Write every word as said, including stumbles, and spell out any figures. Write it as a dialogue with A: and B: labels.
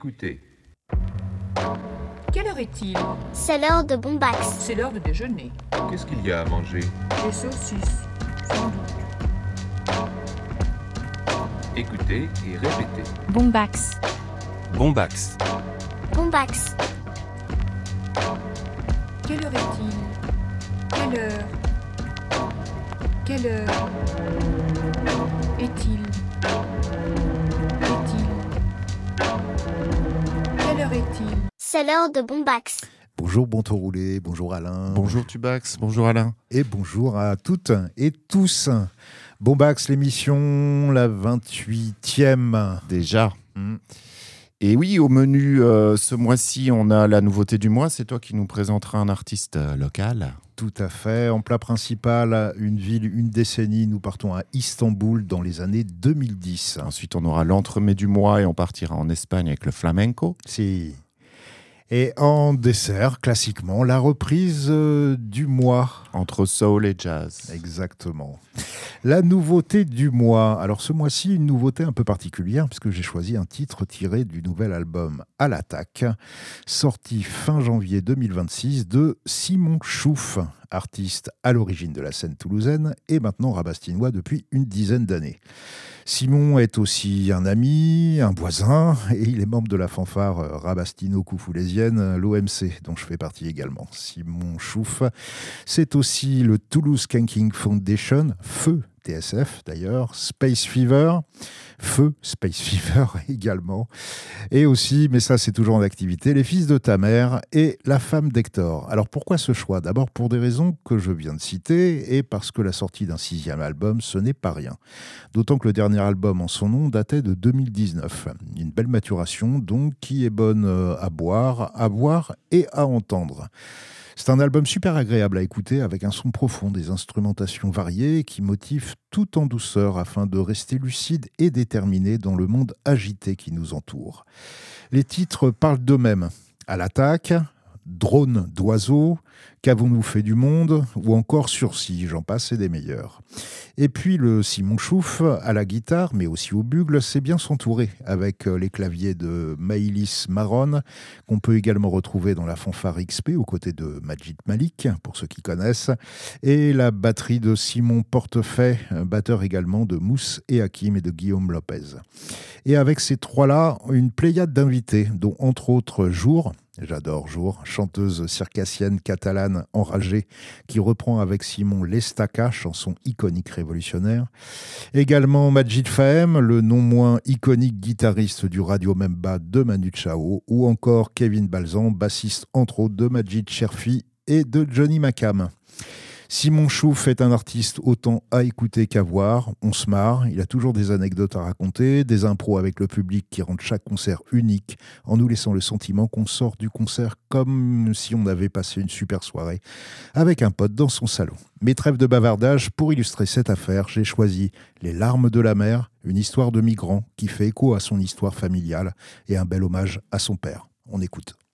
A: Écoutez.
B: Quelle heure est-il?
C: C'est l'heure de Bombax.
B: C'est l'heure de déjeuner.
A: Qu'est-ce qu'il y a à manger?
B: Des saucisses, sans doute.
A: Écoutez et répétez.
D: Bombax.
E: Bombax.
C: Bombax.
B: Quelle heure est-il? Quelle heure? Quelle heure est-il? Est-il? Quelle heure est-il?
C: C'est l'heure de Bombax.
F: Bonjour Bonto Roulé, bonjour Alain.
E: Bonjour Tubax, bonjour Alain.
F: Et bonjour à toutes et tous. Bombax, l'émission, la vingt-huitième.
E: Déjà.
F: Mmh.
E: Et oui, au menu euh, ce mois-ci, on a la nouveauté du mois. C'est toi qui nous présenteras un artiste euh, local.
F: Tout à fait. En plat principal, une ville, une décennie. Nous partons à Istanbul dans les années deux mille dix.
E: Ensuite, on aura l'entremets du mois et on partira en Espagne avec le flamenco.
F: Si. Et en dessert, classiquement, la reprise euh, du mois.
E: Entre soul et jazz.
F: Exactement. La nouveauté du mois. Alors ce mois-ci, une nouveauté un peu particulière puisque j'ai choisi un titre tiré du nouvel album À l'attaque, sorti fin janvier deux mille vingt-six de Simon Chouf, artiste à l'origine de la scène toulousaine et maintenant rabastinois depuis une dizaine d'années. Simon est aussi un ami, un voisin, et il est membre de la fanfare rabastino-coufoulésienne, l'O M C, dont je fais partie également. Simon Chouf, c'est aussi le Toulouse Skanking Foundation, Feu T S F d'ailleurs, Space Fever, Feu Space Fever également, et aussi, mais ça c'est toujours en activité, Les Fils de ta mère et La femme d'Hector. Alors pourquoi ce choix? D'abord pour des raisons que je viens de citer, et parce que la sortie d'un sixième album, ce n'est pas rien. D'autant que le dernier album en son nom datait de deux mille dix-neuf. Une belle maturation donc qui est bonne à boire, à voir et à entendre. C'est un album super agréable à écouter avec un son profond, des instrumentations variées qui motivent tout en douceur afin de rester lucide et déterminé dans le monde agité qui nous entoure. Les titres parlent d'eux-mêmes. À l'attaque, Drone d'oiseaux, Qu'avons-nous fait du monde ou encore Sursis, j'en passe et des meilleurs. Et puis le Simon Chouf à la guitare mais aussi au bugle sait bien s'entourer avec les claviers de Maïlis Maron qu'on peut également retrouver dans la fanfare X P aux côtés de Majid Malik pour ceux qui connaissent et la batterie de Simon Portefait, batteur également de Mousse et Hakim et de Guillaume Lopez. Et avec ces trois-là, une pléiade d'invités dont entre autres Jour. J'adore Jour, chanteuse circassienne catalane enragée qui reprend avec Simon l'Estaca, chanson iconique révolutionnaire. Également Majid Fahem, le non moins iconique guitariste du Radio Memba de Manu Chao, ou encore Kevin Balzan, bassiste entre autres de Majid Cherfi et de Johnny Macam. Simon Chouf est un artiste autant à écouter qu'à voir. On se marre, il a toujours des anecdotes à raconter, des impros avec le public qui rendent chaque concert unique en nous laissant le sentiment qu'on sort du concert comme si on avait passé une super soirée avec un pote dans son salon. Mes trêves de bavardage, pour illustrer cette affaire, j'ai choisi Les larmes de la mer, une histoire de migrant qui fait écho à son histoire familiale et un bel hommage à son père. On écoute.